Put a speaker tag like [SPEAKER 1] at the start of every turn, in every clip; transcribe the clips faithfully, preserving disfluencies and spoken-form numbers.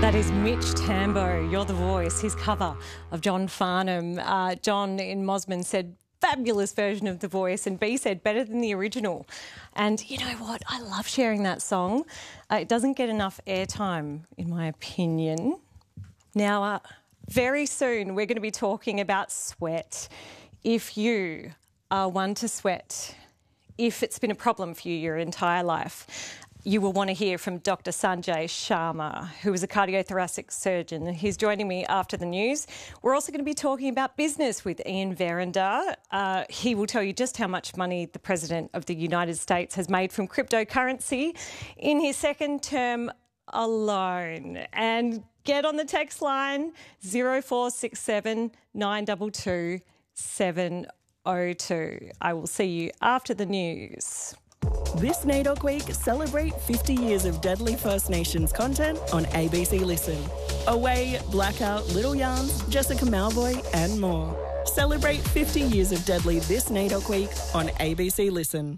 [SPEAKER 1] That is Mitch Tambo, You're the Voice, his cover of John Farnham. Uh, John in Mosman said, fabulous version of The Voice, and B said, better than the original. And you know what? I love sharing that song. Uh, it doesn't get enough airtime, in my opinion. Now, uh, very soon we're going to be talking about sweat. If you are one to sweat, if it's been a problem for you your entire life, you will want to hear from Doctor Sanjay Sharma, who is a cardiothoracic surgeon. He's joining me after the news. We're also going to be talking about business with Ian Verrinder. Uh, he will tell you just how much money the President of the United States has made from cryptocurrency in his second term alone. And get on the text line zero four six seven nine two two seven zero two. I will see you after the news.
[SPEAKER 2] This NAIDOC Week, celebrate fifty years of deadly First Nations content on A B C Listen. Away, Blackout, Little Yarns, Jessica Malvoy and more. Celebrate fifty years of deadly this NAIDOC Week on A B C Listen.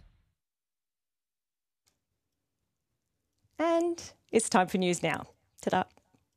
[SPEAKER 1] And it's time for news now. Ta-da.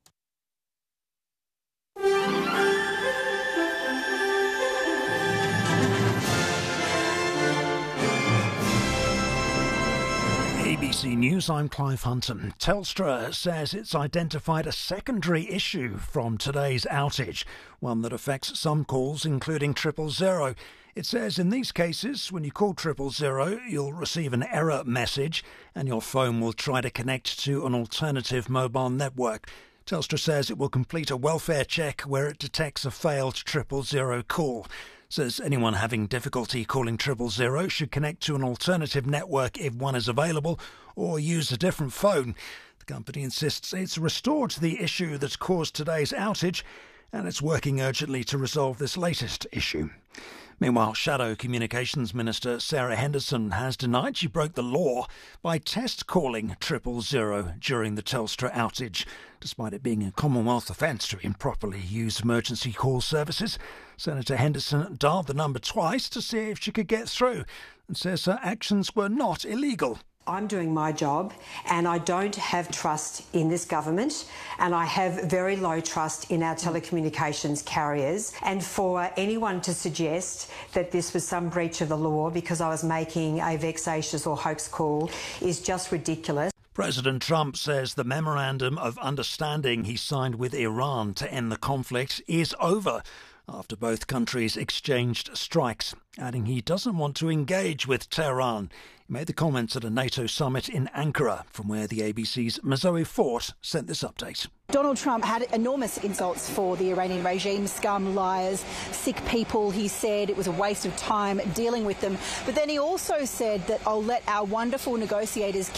[SPEAKER 3] A B C News, I'm Clive Hunton. Telstra says it's identified a secondary issue from today's outage, one that affects some calls, including triple zero. It says in these cases, when you call triple zero, you'll receive an error message and your phone will try to connect to an alternative mobile network. Telstra says it will complete a welfare check where it detects a failed triple zero call. Says anyone having difficulty calling triple zero should connect to an alternative network if one is available or use a different phone. The company insists it's restored the issue that caused today's outage and it's working urgently to resolve this latest issue. Meanwhile, Shadow Communications Minister Sarah Henderson has denied she broke the law by test calling triple zero during the Telstra outage, despite it being a Commonwealth offence to improperly use emergency call services. Senator Henderson dialed the number twice to see if she could get through and says her actions were not illegal.
[SPEAKER 4] I'm doing my job and I don't have trust in this government and I have very low trust in our telecommunications carriers, and for anyone to suggest that this was some breach of the law because I was making a vexatious or hoax call is just ridiculous.
[SPEAKER 3] President Trump says the memorandum of understanding he signed with Iran to end the conflict is over after both countries exchanged strikes, adding he doesn't want to engage with Tehran. He made the comments at a NATO summit in Ankara, from where the A B C's Mazoe Fort sent this update.
[SPEAKER 5] Donald Trump had enormous insults for the Iranian regime, scum, liars, sick people. He said it was a waste of time dealing with them. But then he also said that I'll let our wonderful negotiators